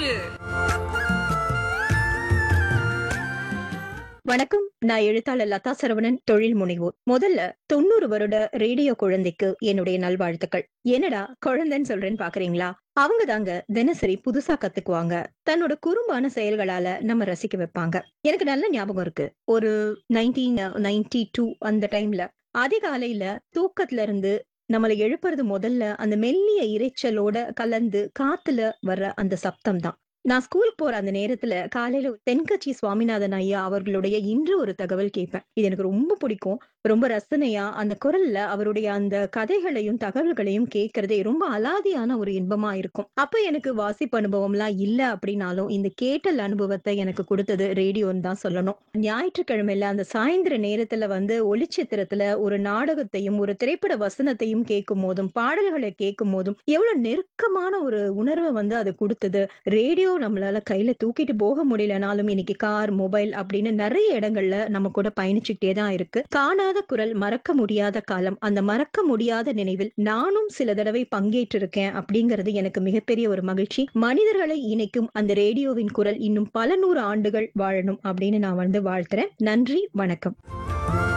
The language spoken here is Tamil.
வணக்கம். நான் எழுத்தாளர் லதா சரவணன், தொழில் முனைவோர். முதல்ல 90 வருட ரேடியோ குழந்தைக்கு என்னுடைய நல்வாழ்த்துக்கள். என்னடா குழந்தைன்னு சொல்றேன்னு பாக்குறீங்களா? அவங்க தாங்க தினசரி புதுசா கத்துக்குவாங்க. தன்னோட குறும்பான செயல்களால நம்ம ரசிக்க வைப்பாங்க. எனக்கு நல்ல ஞாபகம் இருக்கு. ஒரு 1992 அந்த டைம்ல அதிகாலையில தூக்கத்துல இருந்து நம்மள எழுப்புறது முதல்ல அந்த மெல்லிய இரைச்சலோட கலந்து காத்துல வர்ற அந்த சப்தம் தான். நான் ஸ்கூல் போற அந்த நேரத்துல காலையில தென்கட்சி சுவாமிநாதன் ஐயா அவர்களுடைய இன்று ஒரு தகவல் கேட்பேன். இது எனக்கு ரொம்ப பிடிக்கும். ரொம்ப ரசனையா அந்த குரல்ல அவருடைய அந்த கதைகளையும், தகவல்களையும் கேட்கிறதே ரொம்ப அலாதியான ஒரு இன்பமா இருக்கும். அப்ப எனக்கு வாசிப்பு அனுபவம்லாம் இல்ல அப்படின்னாலும், இந்த கேட்டல் அனுபவத்த எனக்கு குடுத்தது ரேடியோன்னு தான் சொல்லணும். ஞாயிற்றுக்கிழமையில அந்த சாயந்திர நேரத்துல ஒளிச்சித்திரத்துல ஒரு நாடகத்தையும், ஒரு திரைப்பட வசனத்தையும் கேட்கும்போதும், பாடல்கள கேட்கும்போதும், எவ்வளவு நெருக்கமான ஒரு உணர்வ அது குடுத்தது. ரேடியோ நம்மளால கையில தூக்கிட்டு போக முடியலனாலும் இன்னைக்கு கார், மொபைல் அப்படின்னு நெறைய இடங்கள்ல நம்ம கூட பயணிச்சுக்கிட்டே தான் இருக்கு. காணாத குரல் மறக்க முடியாத காலம். அந்த மறக்க முடியாத நினைவில் நானும் சில தடவை பங்கேற்றிருக்கேன் அப்படிங்கிறது எனக்கு மிகப்பெரிய ஒரு மகிழ்ச்சி. மனிதர்களை இணைக்கும் அந்த ரேடியோவின் குரல் இன்னும் பல 100 ஆண்டுகள் வாழணும் அப்படின்னு நான் வாழ்த்துறேன். நன்றி, வணக்கம்.